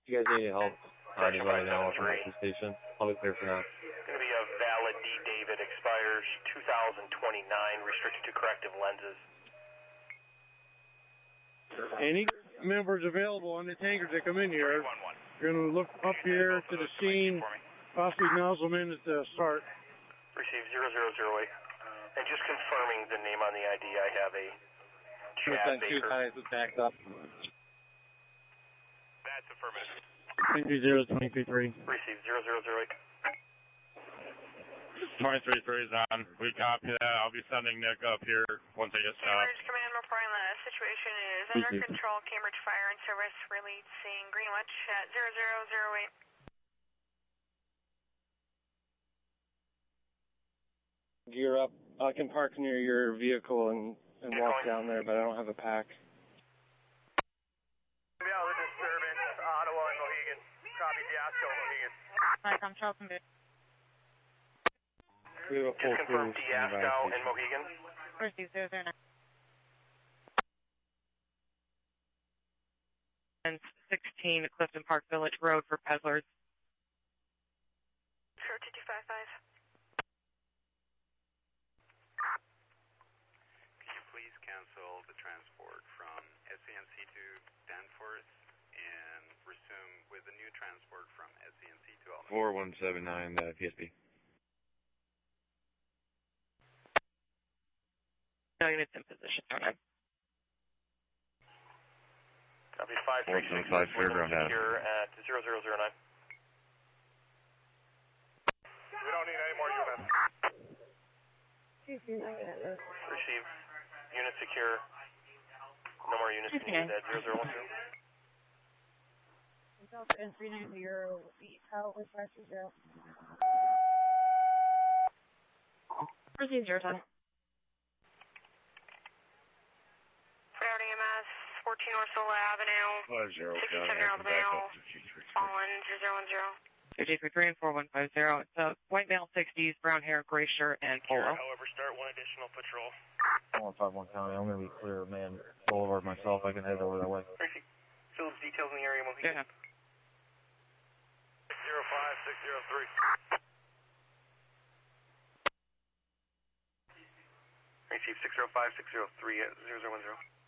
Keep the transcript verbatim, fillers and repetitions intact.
you guys need any help, uh, just let me know. I'll come back to the station. I'll be clear for now. It's going to be a valid D. David, expires two thousand twenty-nine, restricted to corrective lenses. Any members available on the tankers that come in here, you're going to look up here to the scene, possibly nozzle in at the start. Receive zero zero zero eight. And just confirming the name on the I D, I have a Chad Baker. Two guys backed up. That's affirmative. twenty-three zero, twenty-three three. Receive zero zero zero eight. twenty-three three is on. We copy that. I'll be sending Nick up here once I get stopped. Cambridge Command reporting the situation is under control. Cambridge Fire and Service releasing Greenwich at zero zero zero eight. Gear up. I can park near your vehicle and, and walk down there, but I don't have a pack. Yeah, the disturbance, Ottawa and Mohegan. Copy, Diasco, Mohegan. Alright, I'm Charleston Bay. Just confirm Diasco and Mohegan. Receive zero zero nine. And sixteen Clifton Park Village Road for peddlers. Sure, two two five five. Please cancel the transport from S C N C to Danforth and resume with the new transport from S C N C to Albany. four one seven nine, uh, P S B. No units in position. Okay. Copy five three six. five Fairground Ave. Here at zero zero zero nine. We don't need any more units. Receive. Unit secure. No more units needed at zero zero one two. Delta and three ninety Euro, how was five two zero? Receive zero ten. Fred E M S, fourteen North Sola Avenue, sixty-seven Alabama, Fallen, zero zero one zero. two three three and four one five zero. It's a white male, sixties, brown hair, gray shirt, and polo. However, start one additional patrol. one five one County, I'm going to be clear, man. Boulevard myself, I can head over that way. Phillips details in the area, Mohegan. Yeah. zero five six zero three. Receive six zero five six zero three at zero zero one zero.